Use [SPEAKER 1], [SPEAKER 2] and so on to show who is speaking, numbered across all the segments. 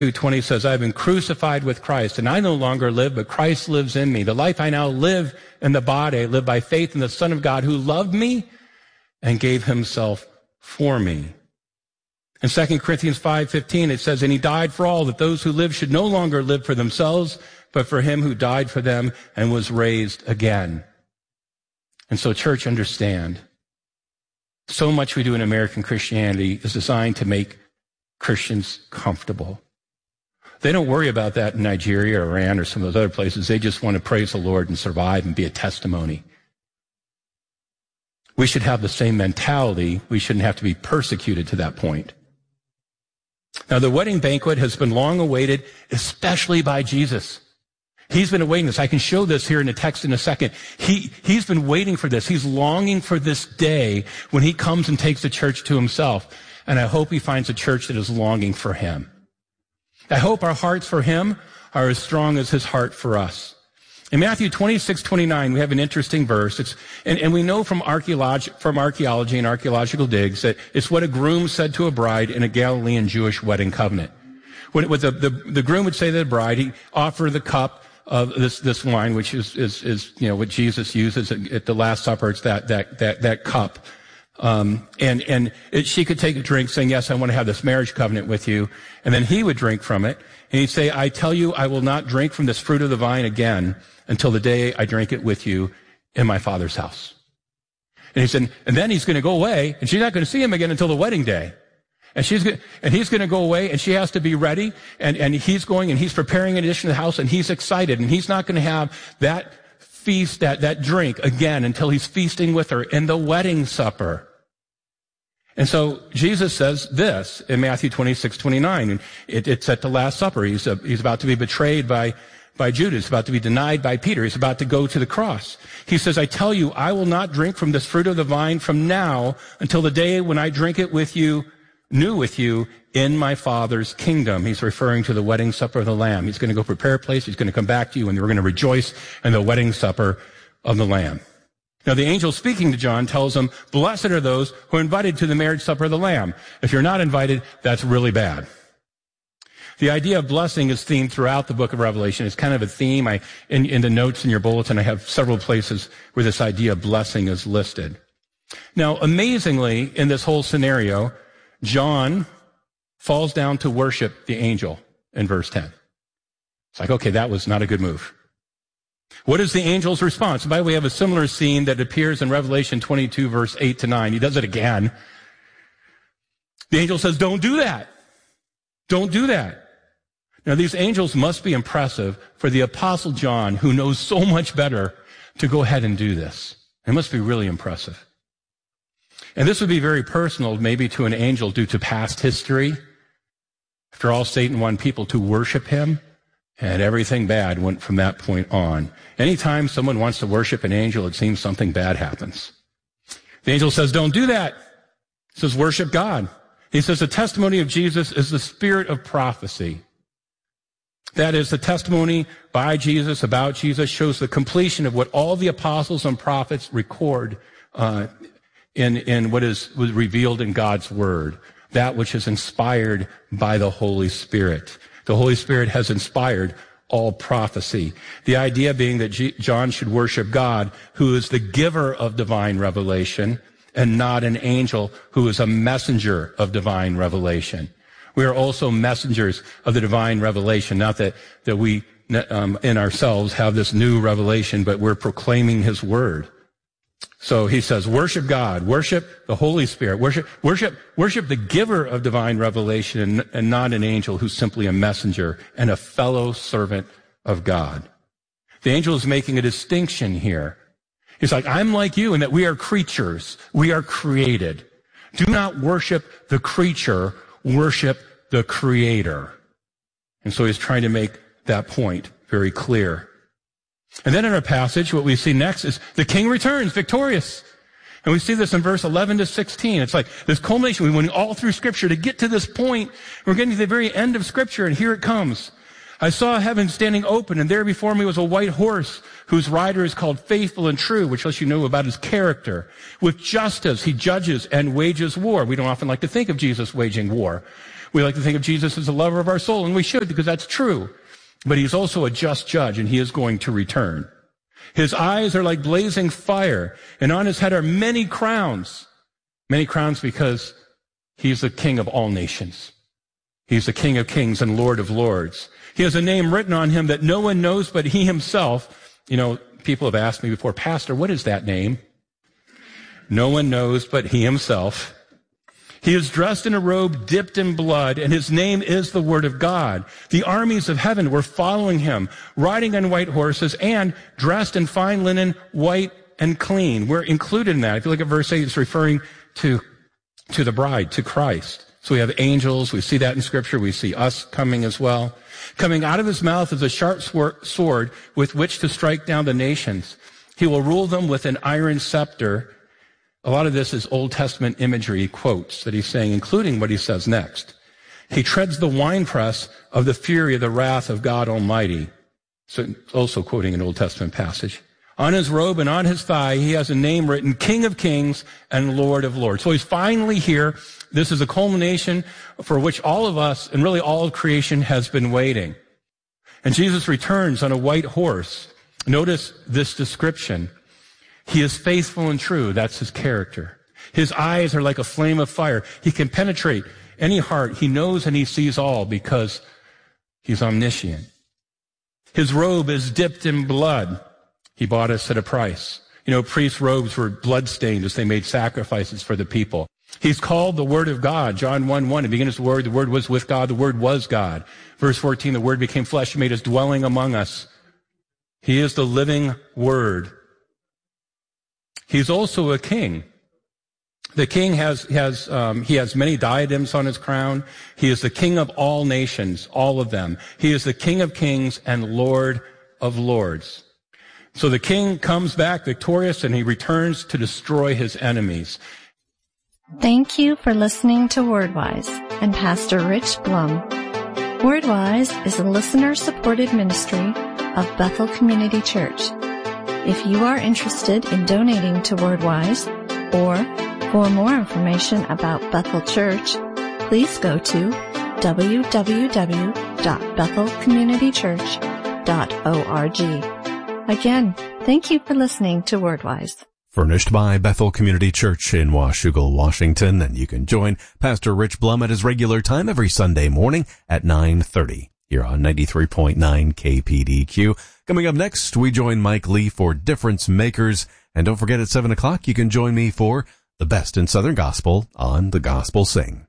[SPEAKER 1] 2:20 says, I have been crucified with Christ, and I no longer live, but Christ lives in me. The life I now live in the body, I live by faith in the Son of God who loved me and gave himself for me. In 2 Corinthians 5:15, it says, and he died for all, that those who live should no longer live for themselves, but for him who died for them and was raised again. And so, church, understand, so much we do in American Christianity is designed to make Christians comfortable. They don't worry about that in Nigeria or Iran or some of those other places. They just want to praise the Lord and survive and be a testimony. We should have the same mentality. We shouldn't have to be persecuted to that point. Now, the wedding banquet has been long awaited, especially by Jesus. He's been awaiting this. I can show this here in the text in a second. He's been waiting for this. He's longing for this day when he comes and takes the church to himself. And I hope he finds a church that is longing for him. I hope our hearts for him are as strong as his heart for us. In Matthew 26:29, we have an interesting verse. And we know from archaeology and archaeological digs that it's what a groom said to a bride in a Galilean Jewish wedding covenant. What the groom would say to the bride, he offered the cup of this wine, which is what Jesus uses at the Last Supper. It's that cup. She could take a drink saying, yes, I want to have this marriage covenant with you. And then he would drink from it. And he'd say, I tell you, I will not drink from this fruit of the vine again until the day I drink it with you in my Father's house. And he said, and then he's going to go away, and she's not going to see him again until the wedding day. And he's going to go away, and she has to be ready, and he's going, and he's preparing in addition to the house, and he's excited, and he's not going to have that feast, that drink again until he's feasting with her in the wedding supper. And so Jesus says this in Matthew 26:29, and it's at the Last Supper. He's about to be betrayed by Judas, about to be denied by Peter. He's about to go to the cross. He says, I tell you, I will not drink from this fruit of the vine from now until the day when I drink it new with you in my Father's kingdom. He's referring to the wedding supper of the Lamb. He's going to go prepare a place. He's going to come back to you, and we're going to rejoice in the wedding supper of the Lamb. Now, the angel speaking to John tells him, blessed are those who are invited to the marriage supper of the Lamb. If you're not invited, that's really bad. The idea of blessing is themed throughout the book of Revelation. It's kind of a theme. In the notes in your bulletin, I have several places where this idea of blessing is listed. Now, amazingly, in this whole scenario, John falls down to worship the angel in verse 10. It's like, okay, that was not a good move. What is the angel's response? By the way, we have a similar scene that appears in Revelation 22, verse 8 to 9. He does it again. The angel says, don't do that. Don't do that. Now, these angels must be impressive for the Apostle John, who knows so much better, to go ahead and do this. It must be really impressive. And this would be very personal, maybe to an angel due to past history. After all, Satan wanted people to worship him, and everything bad went from that point on. Anytime someone wants to worship an angel, it seems something bad happens. The angel says, don't do that. He says, worship God. He says, the testimony of Jesus is the spirit of prophecy. That is, the testimony by Jesus, about Jesus, shows the completion of what all the apostles and prophets record in what was revealed in God's word, that which is inspired by the Holy Spirit. The Holy Spirit has inspired all prophecy. The idea being that John should worship God, who is the giver of divine revelation, and not an angel who is a messenger of divine revelation. We are also messengers of the divine revelation, not that we in ourselves have this new revelation, but we're proclaiming his word. So he says, worship God, worship the Holy Spirit, worship the giver of divine revelation, and not an angel who's simply a messenger and a fellow servant of God. The angel is making a distinction here. He's like, I'm like you in that we are creatures. We are created. Do not worship the creature, worship the Creator. And so he's trying to make that point very clear. And then in our passage, what we see next is the king returns victorious. And we see this in verse 11 to 16. It's like this culmination. We went all through Scripture to get to this point. We're getting to the very end of Scripture, and here it comes. I saw heaven standing open, and there before me was a white horse, whose rider is called Faithful and True, which lets you know about his character. With justice, he judges and wages war. We don't often like to think of Jesus waging war. We like to think of Jesus as the lover of our soul, and we should, because that's true. But he's also a just judge, and he is going to return. His eyes are like blazing fire, and on his head are many crowns. Many crowns because he's the King of all nations. He's the King of kings and Lord of lords. He has a name written on him that no one knows but he himself. You know, people have asked me before, Pastor, what is that name? No one knows but he himself. He is dressed in a robe dipped in blood, and his name is the Word of God. The armies of heaven were following him, riding on white horses and dressed in fine linen, white and clean. We're included in that. If you look at verse 8, it's referring to the bride, to Christ. So we have angels. We see that in Scripture. We see us coming as well. Coming out of his mouth is a sharp sword with which to strike down the nations. He will rule them with an iron scepter. A lot of this is Old Testament imagery, quotes that he's saying, including what he says next. He treads the winepress of the fury of the wrath of God Almighty. So also quoting an Old Testament passage. On his robe and on his thigh, he has a name written, King of Kings and Lord of Lords. So he's finally here. This is a culmination for which all of us, and really all of creation, has been waiting. And Jesus returns on a white horse. Notice this description. He is faithful and true. That's his character. His eyes are like a flame of fire. He can penetrate any heart. He knows and he sees all because he's omniscient. His robe is dipped in blood. He bought us at a price. You know, priests' robes were bloodstained as they made sacrifices for the people. He's called the Word of God. John 1:1, it begins with the Word was with God, the Word was God. Verse 14, the Word became flesh and made his dwelling among us. He is the living Word. He's also a king. The king has many diadems on his crown. He is the King of all nations, all of them. He is the King of kings and Lord of lords. So the king comes back victorious and he returns to destroy his enemies.
[SPEAKER 2] Thank you for listening to WordWise and Pastor Rich Blum. WordWise is a listener-supported ministry of Bethel Community Church. If you are interested in donating to WordWise or for more information about Bethel Church, please go to www.bethelcommunitychurch.org. Again, thank you for listening to WordWise.
[SPEAKER 3] Furnished by Bethel Community Church in Washougal, Washington, and you can join Pastor Rich Blum at his regular time every Sunday morning at 9:30 here on 93.9 KPDQ. Coming up next, we join Mike Lee for Difference Makers, and don't forget at 7 o'clock you can join me for The Best in Southern Gospel on The Gospel Sing.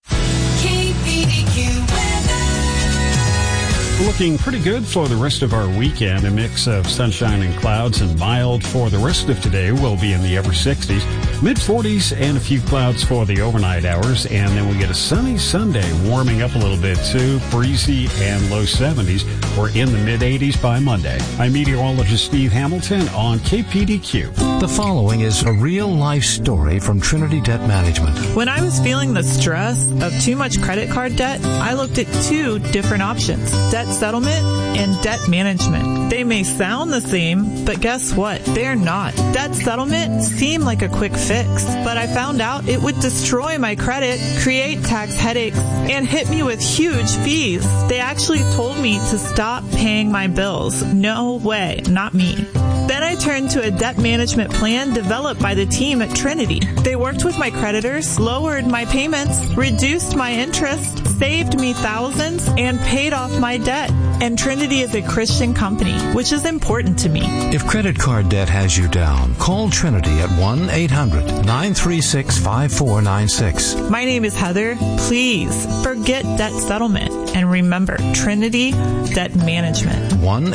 [SPEAKER 4] Looking pretty good for the rest of our weekend. A mix of sunshine and clouds and mild for the rest of today. We'll be in the upper 60s, mid-40s, and a few clouds for the overnight hours. And then we get a sunny Sunday, warming up a little bit too, breezy and low 70s. We're in the mid-80s by Monday. I'm meteorologist Steve Hamilton on KPDQ.
[SPEAKER 5] The following is a real-life story from Trinity Debt Management.
[SPEAKER 6] When I was feeling the stress of too much credit card debt, I looked at two different options: debt settlement and debt management. They may sound the same, but guess what? They're not. Debt settlement seemed like a quick fix, but I found out it would destroy my credit, create tax headaches, and hit me with huge fees. They actually told me to stop paying my bills. No way, not me. Then I turned to a debt management plan developed by the team at Trinity. They worked with my creditors, lowered my payments, reduced my interest, saved me thousands, and paid off my debt. And Trinity is a Christian company, which is important to me.
[SPEAKER 5] If credit card debt has you down, call Trinity at 1-800-936-5496.
[SPEAKER 6] My name is Heather. Please forget debt settlement and remember Trinity Debt Management.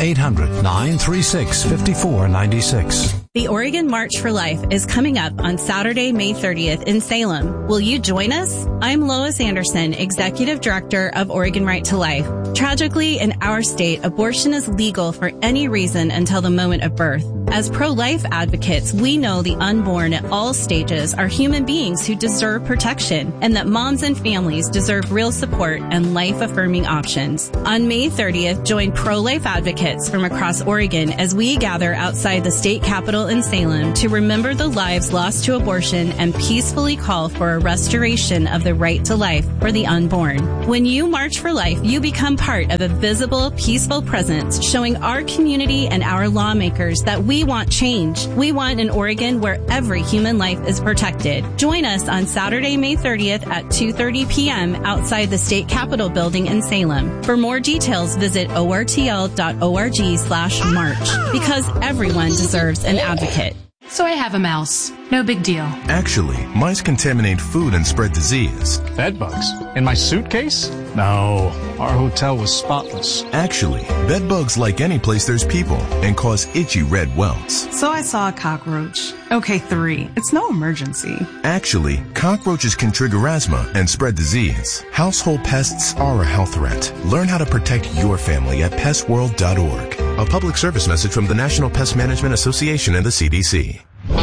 [SPEAKER 5] 1-800-936-5496.
[SPEAKER 7] The Oregon March for Life is coming up on Saturday, May 30th in Salem. Will you join us? I'm Lois Anderson, Executive Director of Oregon Right to Life. Tragically, in our state, abortion is legal for any reason until the moment of birth. As pro-life advocates, we know the unborn at all stages are human beings who deserve protection, and that moms and families deserve real support and life-affirming options. On May 30th, join pro-life advocates from across Oregon as we gather outside the state capitol in Salem to remember the lives lost to abortion and peacefully call for a restoration of the right to life for the unborn. When you march for life, you become part of a visible, peaceful presence showing our community and our lawmakers that we want change. We want an Oregon where every human life is protected. Join us on Saturday, May 30th at 2:30 p.m. outside the State Capitol building in Salem. For more details, visit ortl.org/march, because everyone deserves an advocate.
[SPEAKER 8] So I have a mouse. No big deal.
[SPEAKER 9] Actually, mice contaminate food and spread disease.
[SPEAKER 10] Bed bugs? In my suitcase? No, our hotel was spotless.
[SPEAKER 9] Actually, bed bugs like any place there's people and cause itchy red welts.
[SPEAKER 11] So I saw a cockroach. Okay, 3. It's no emergency.
[SPEAKER 9] Actually, cockroaches can trigger asthma and spread disease. Household pests are a health threat. Learn how to protect your family at pestworld.org. A public service message from the National Pest Management Association and the CDC.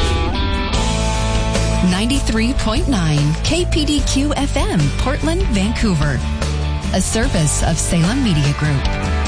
[SPEAKER 12] 93.9 KPDQ FM, Portland, Vancouver. A service of Salem Media Group.